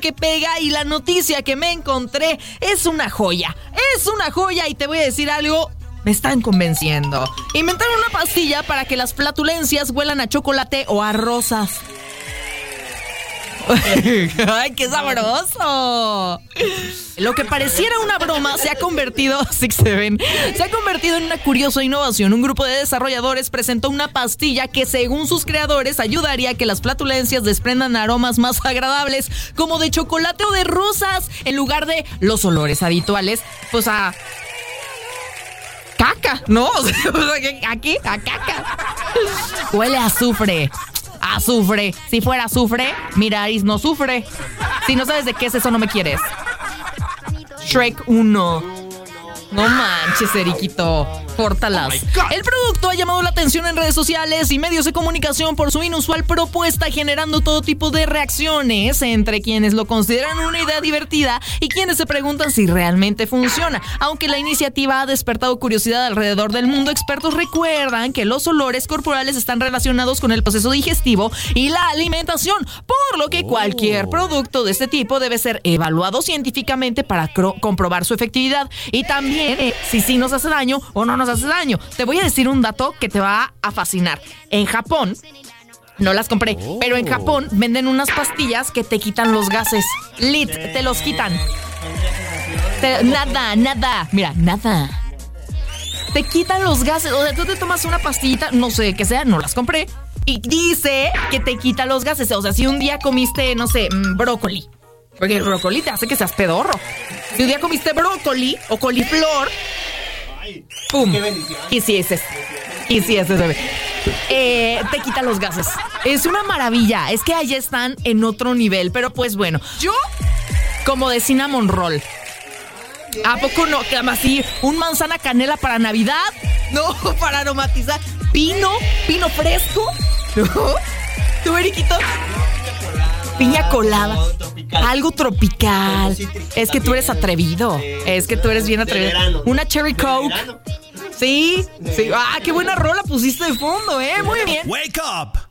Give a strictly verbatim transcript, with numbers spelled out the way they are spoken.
que pega y la noticia que me encontré es una joya. Es una joya y te voy a decir algo, me están convenciendo. Inventaron una pastilla para que las flatulencias huelan a chocolate o a rosas. ¡Ay, qué sabroso! Lo que pareciera una broma se ha convertido, Six Seven, se ha convertido en una curiosa innovación. Un grupo de desarrolladores presentó una pastilla que, según sus creadores, ayudaría a que las flatulencias desprendan aromas más agradables, como de chocolate o de rosas, en lugar de los olores habituales, pues a caca, ¿no? Aquí, a caca. Huele a azufre. Azufre. Si fuera azufre, mira, Aris no sufre. Si no sabes de qué es eso, no me quieres. Shrek uno. No manches, Eriquito. Córtalas. Oh, el producto ha llamado la atención en redes sociales y medios de comunicación por su inusual propuesta, generando todo tipo de reacciones entre quienes lo consideran una idea divertida y quienes se preguntan si realmente funciona. Aunque la iniciativa ha despertado curiosidad alrededor del mundo, expertos recuerdan que los olores corporales están relacionados con el proceso digestivo y la alimentación, por lo que cualquier producto de este tipo debe ser evaluado científicamente para cro- comprobar su efectividad y también eh, si sí nos hace daño o no nos hace daño. Te voy a decir un dato que te va a fascinar. En Japón, no las compré, oh. pero en Japón venden unas pastillas que te quitan los gases. Lit, te los quitan. Te, nada, nada. Mira, nada. Te quitan los gases. O sea, tú te tomas una pastillita, no sé qué sea, no las compré. Y dice que te quita los gases. O sea, si un día comiste, no sé, brócoli. Porque el brócoli te hace que seas pedorro. Si un día comiste brócoli o coliflor, ¡pum! Y si ese es. Y si ese es, bebé. Eh, te quita los gases. Es una maravilla. Es que allá están en otro nivel. Pero pues bueno, yo como de cinnamon roll. ¿A poco no? Que además sí, un manzana canela para Navidad. No, para aromatizar. Pino, pino fresco. ¿No? ¿Tú, Eriquito? Piña colada. Algo tropical. Algo tropical. Es que tú eres atrevido. Es que tú eres bien atrevido. Una cherry coke. Sí, sí. Ah, qué buena rola pusiste de fondo, eh. Muy bien. Wake up.